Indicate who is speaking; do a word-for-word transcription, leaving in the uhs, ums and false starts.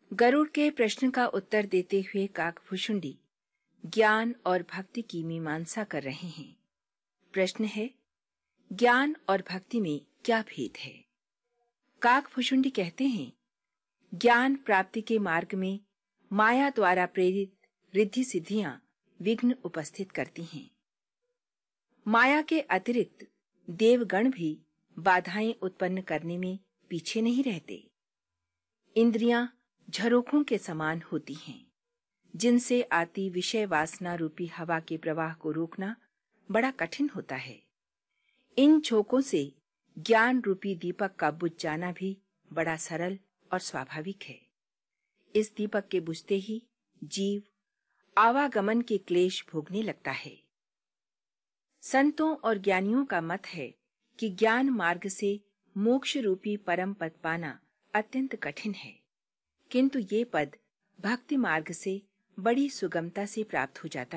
Speaker 1: गरुड़ के प्रश्न का उत्तर देते हुए काकभूषुंडी ज्ञान और भक्ति की मीमांसा कर रहे हैं। प्रश्न है, ज्ञान और भक्ति में क्या भेद है? काकभूषुंडी कहते हैं, ज्ञान प्राप्ति के मार्ग में माया द्वारा प्रेरित रिद्धि सिद्धियां विघ्न उपस्थित करती हैं। माया के अतिरिक्त देवगण भी बाधाएं उत्पन्न करने में पीछे नहीं रहते। इंद्रियां झरोखों के समान होती हैं, जिनसे आती विषय वासना रूपी हवा के प्रवाह को रोकना बड़ा कठिन होता है। इन झोंकों से ज्ञान रूपी दीपक का बुझ जाना भी बड़ा सरल और स्वाभाविक है। इस दीपक के बुझते ही जीव आवागमन के क्लेश भोगने लगता है। संतों और ज्ञानियों का मत है कि ज्ञान मार्ग से मोक्ष रूपी परम पद पाना अत्यंत कठिन है, किंतु ये पद भक्ति मार्ग से बड़ी सुगमता से प्राप्त हो जाता है।